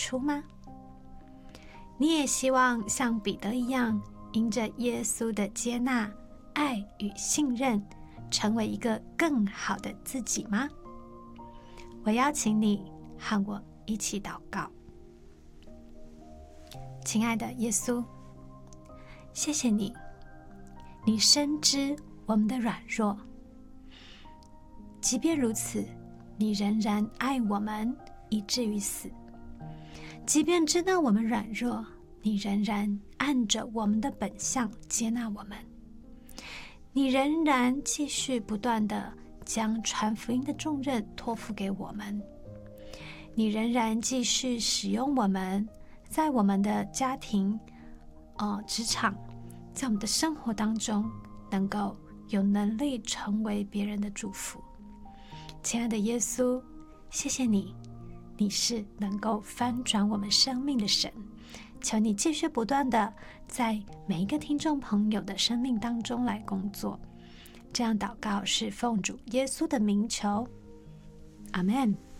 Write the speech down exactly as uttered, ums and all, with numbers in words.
出吗？你也希望像彼得一样，因着耶稣的接纳、爱与信任，成为一个更好的自己吗？我邀请你和我一起祷告。亲爱的耶稣，谢谢你，你深知我们的软弱，即便如此，你仍然爱我们以至于死。即便知道我们软弱，你仍然按着我们的本相接纳我们。你仍然继续不断地将传福音的重任托付给我们。你仍然继续使用我们，在我们的家庭、呃、职场，在我们的生活当中，能够有能力成为别人的祝福。亲爱的耶稣，谢谢你，你是能够翻转我们生命的神。求你继续不断的在每一个听众朋友的生命当中来工作。这样祷告是奉主耶稣的名求，阿们。